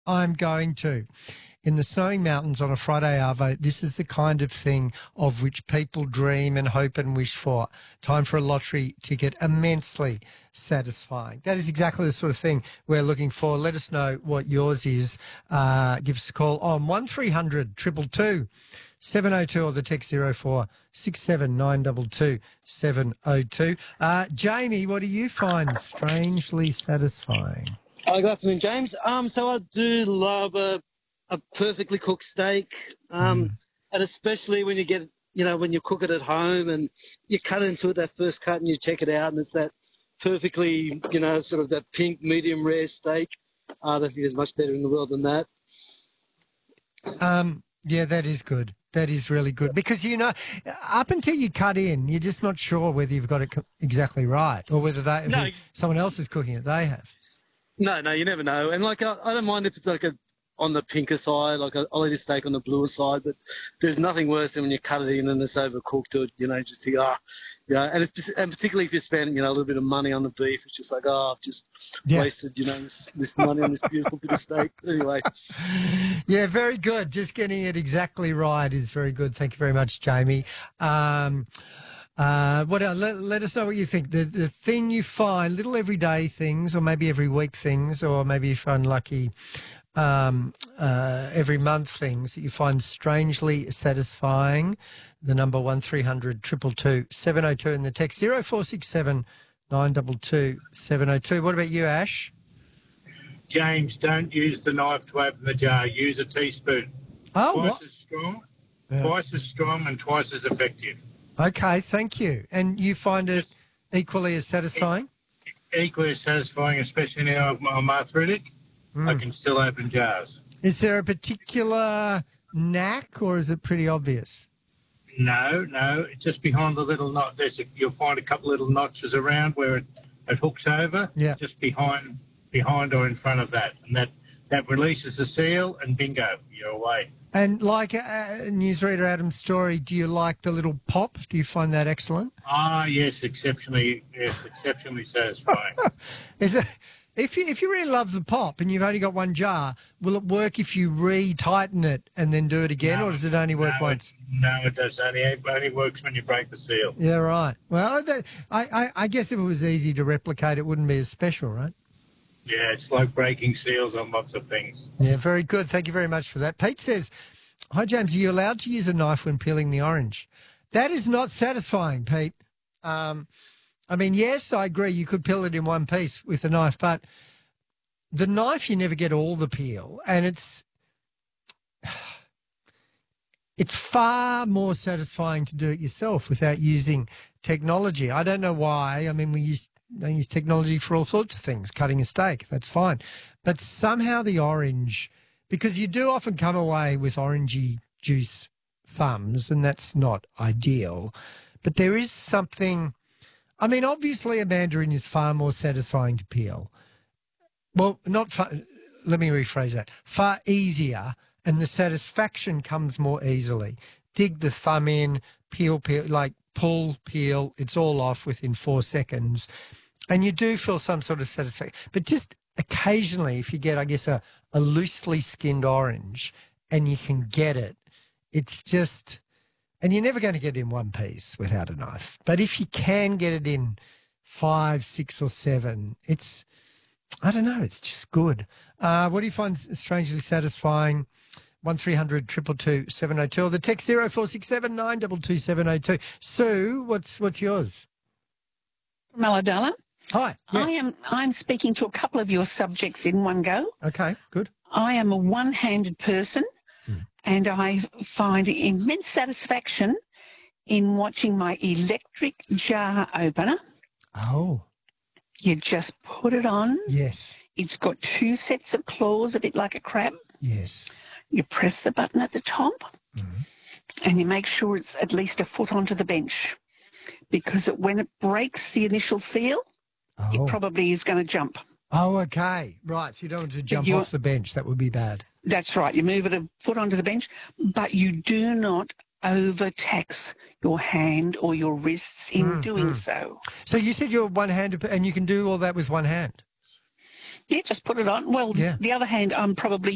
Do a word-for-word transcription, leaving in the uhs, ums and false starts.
I'm going to. In the snowing mountains on a Friday arvo, this is the kind of thing of which people dream and hope and wish for. Time for a lottery ticket, immensely satisfying. That is exactly the sort of thing we're looking for. Let us know what yours is. Uh, give us a call on one three hundred two two two seven oh two or the text zero four six seven nine two two seven oh two. Uh, Jamie, what do you find strangely satisfying? Uh, good afternoon, James. Um, so I do love a, a perfectly cooked steak, um, Mm. and especially when you get, you know, when you cook it at home and you cut into it that first cut and you check it out and it's that perfectly, you know, sort of that pink medium rare steak. I don't think there's much better in the world than that. Um, yeah, that is good. That is really good because, you know, up until you cut in, you're just not sure whether you've got it co- exactly right or whether they, No. who- someone else is cooking it. They have. No, no, you never know. And like, I, I don't mind if it's like a on the pinker side, like a, I'll eat a steak on the bluer side, but there's nothing worse than when you cut it in and it's overcooked or, you know, just think, ah, you know, and, it's, and particularly if you spend, you know, a little bit of money on the beef, it's just like, oh, I've just Yeah. wasted, you know, this, this money on this beautiful bit of steak. Anyway. Yeah, very good. Just getting it exactly right is very good. Thank you very much, Jamie. Um, uh, what else? Let, let us know what you think. The the thing you find, little everyday things, or maybe every week things, or maybe if you're unlucky, um, uh, every month things that you find strangely satisfying. The number one three hundred two two two seven oh two in the text zero four six seven nine two two seven oh two. What about you, Ash? James, don't use the knife to open the jar. Use a teaspoon. Oh, Twice what? as strong, Yeah. twice as strong, and twice as effective. Okay, thank you. And you find it equally as satisfying? Equally as satisfying, especially now I'm, I'm arthritic. I can still open jars. Is there a particular knack or is it pretty obvious? No, no, it's just behind the little knot. There's a, you'll find a couple little notches around where it, it hooks over. Yeah. Just behind, behind or in front of that, and that that releases the seal, and bingo, you're away. And like uh, newsreader Adam's story, do you like the little pop? Do you find that excellent? Ah, yes, exceptionally, yes, exceptionally satisfying. Is it? If you, if you really love the pop and you've only got one jar, will it work if you re-tighten it and then do it again, No, or does it only work no, once? It, no, it does only. It only works when you break the seal. Yeah, right. Well, that, I, I, I guess if it was easy to replicate, it wouldn't be as special, right? Yeah, it's like breaking seals on lots of things. Yeah, very good. Thank you very much for that. Pete says, hi, James, are you allowed to use a knife when peeling the orange? That is not satisfying, Pete. Um, I mean, yes, I agree. You could peel it in one piece with a knife, but the knife, you never get all the peel. And it's it's far more satisfying to do it yourself without using technology. I don't know why. I mean, we use, they use technology for all sorts of things, cutting a steak, that's fine. But somehow the orange, because you do often come away with orangey juice thumbs, and that's not ideal. But there is something, I mean, obviously a mandarin is far more satisfying to peel. Well, not far, let me rephrase that. Far easier, and the satisfaction comes more easily. Dig the thumb in, peel, peel, like pull, peel, it's all off within four seconds. And you do feel some sort of satisfaction. But just occasionally, if you get, I guess, a, a loosely skinned orange and you can get it, it's just, and you're never going to get it in one piece without a knife. But if you can get it in five, six or seven, it's, I don't know, it's just good. Uh, what do you find strangely satisfying? one three hundred two two two seven oh two or the text zero four six seven nine two two seven oh two. Sue, what's what's yours? Maladala. Hi. Yeah. I am I'm speaking to a couple of your subjects in one go. Okay, good. I am a one-handed person Mm. and I find immense satisfaction in watching my electric jar opener. Oh, You just put it on. yes, It's got two sets of claws, a bit like a crab. yes. You press the button at the top and you make sure it's at least a foot onto the bench, because it, when it breaks the initial seal, Oh, it probably is going to jump. oh okay. Right, so you don't want to jump you- off the bench. That would be bad. That's right. You move it a foot onto the bench, but you do not overtax your hand or your wrists in doing so. So you said you're one-handed and you can do all that with one hand? Yeah, just put it on. Well, Yeah. the other hand, I'm probably